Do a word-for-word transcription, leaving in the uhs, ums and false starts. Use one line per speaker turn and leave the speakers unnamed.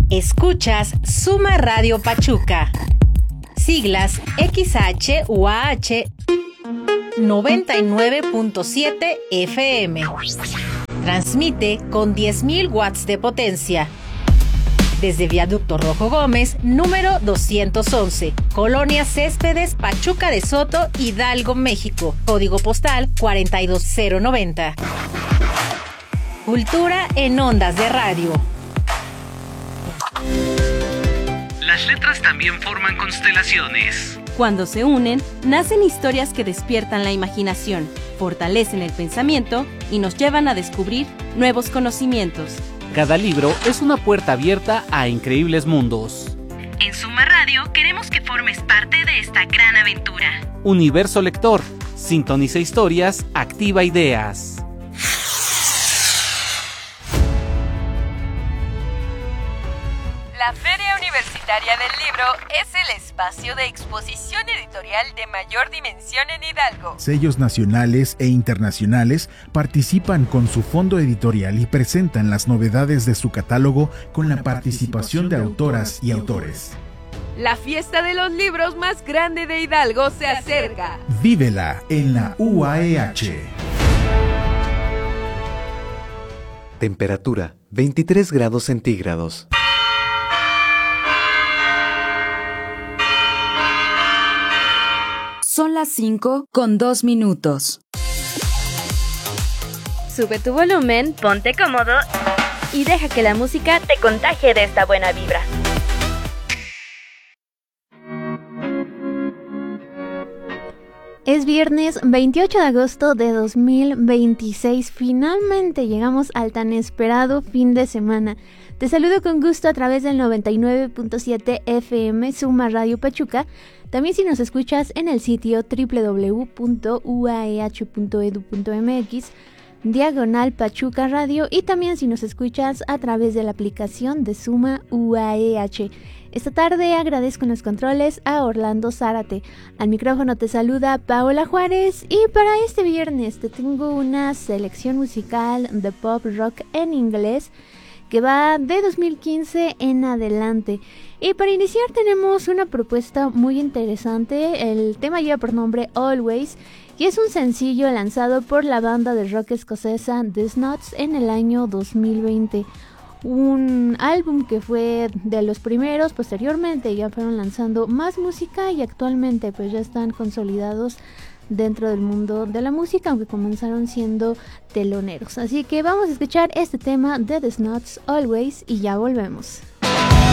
Escuchas Suma Radio Pachuca. Siglas X H U A H noventa y nueve punto siete F M. Transmite con diez mil watts de potencia. Desde Viaducto Rojo Gómez, número doscientos once, Colonia Céspedes, Pachuca de Soto, Hidalgo, México. Código postal cuarenta y dos cero noventa. Cultura en ondas de radio.
Las letras también forman constelaciones.
Cuando se unen, nacen historias que despiertan la imaginación, fortalecen el pensamiento y nos llevan a descubrir nuevos conocimientos.
Cada libro es una puerta abierta a increíbles mundos.
En Suma Radio queremos que formes parte de esta gran aventura.
Universo Lector. Sintoniza historias, activa ideas.
La Feria Universitaria del Libro es el espacio de exposición editorial de mayor dimensión en Hidalgo.
Sellos nacionales e internacionales participan con su fondo editorial y presentan las novedades de su catálogo con la participación de autoras y autores.
La fiesta de los libros más grande de Hidalgo se acerca.
Vívela en la U A E H.
Temperatura veintitrés grados centígrados.
Son las cinco con dos minutos.
Sube tu volumen, ponte cómodo y deja que la música te contagie de esta buena vibra.
Es viernes veintiocho de agosto de dos mil veintiséis. Finalmente llegamos al tan esperado fin de semana. Te saludo con gusto a través del noventa y nueve punto siete F M Suma Radio Pachuca. También si nos escuchas en el sitio doble u doble u doble u punto u a e h punto e d u punto m x diagonal Pachuca Radio, y también si nos escuchas a través de la aplicación de Suma U A E H. Esta tarde agradezco en los controles a Orlando Zárate. Al micrófono te saluda Paola Juárez, y para este viernes te tengo una selección musical de pop rock en inglés que va de dos mil quince en adelante. Y para iniciar tenemos una propuesta muy interesante. El tema lleva por nombre Always y es un sencillo lanzado por la banda de rock escocesa The Snots en el año dos mil veinte. Un álbum que fue de los primeros. Posteriormente ya fueron lanzando más música y actualmente pues ya están consolidados dentro del mundo de la música, aunque comenzaron siendo teloneros. Así que vamos a escuchar este tema de The Snots, Always, y ya volvemos.